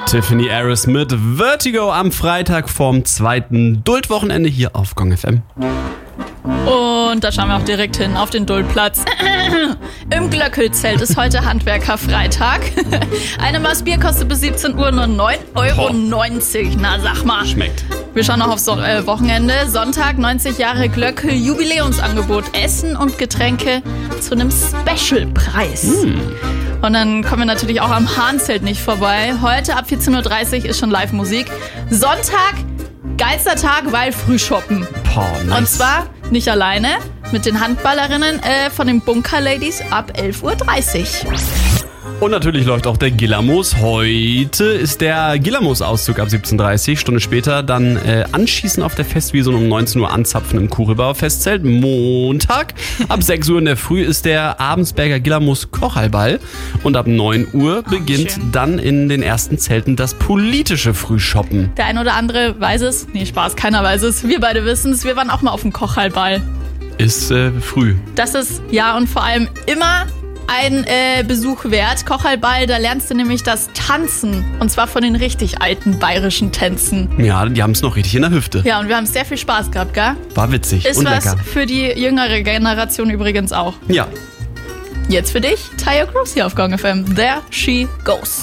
Tiffany Harris mit Vertigo am Freitag vom 2. Duldwochenende hier auf Gong FM. Und da schauen wir auch direkt hin auf den Duldplatz. Im Glöckelzelt ist heute Handwerkerfreitag. Eine Maß Bier kostet bis 17 Uhr nur 9,90 €. Na, sag mal. Schmeckt. Wir schauen noch aufs Wochenende. Sonntag, 90 Jahre Glöckel, Jubiläumsangebot. Essen und Getränke zu einem Specialpreis. Und dann kommen wir natürlich auch am Hahnzelt nicht vorbei. Heute ab 14:30 Uhr ist schon Live-Musik. Sonntag, geilster Tag, weil Frühshoppen. Boah, nice. Und zwar nicht alleine, mit den Handballerinnen von den Bunker Ladies ab 11:30 Uhr. Und natürlich läuft auch der Gillamos. Heute ist der Gillamos-Auszug ab 17:30 Uhr. Stunde später dann anschießen auf der Festwiese und um 19 Uhr anzapfen im Kurilbauer Festzelt. Montag ab 6 Uhr in der Früh ist der Abensberger Gillamos Kochalball. Und ab 9 Uhr beginnt dann in den ersten Zelten das politische Frühshoppen. Der ein oder andere weiß es. Nee, Spaß, keiner weiß es. Wir beide wissen es. Wir waren auch mal auf dem Kochalball. Ist früh. Das ist, ja, und vor allem immer ein Besuch wert. Kochalball, da lernst du nämlich das Tanzen. Und zwar von den richtig alten bayerischen Tänzen. Ja, die haben es noch richtig in der Hüfte. Ja, und wir haben sehr viel Spaß gehabt, gell? War witzig Ist und was lecker. für die jüngere Generation übrigens auch. Ja. Jetzt für dich, Tayo Cruz hier auf Gong FM. There she goes.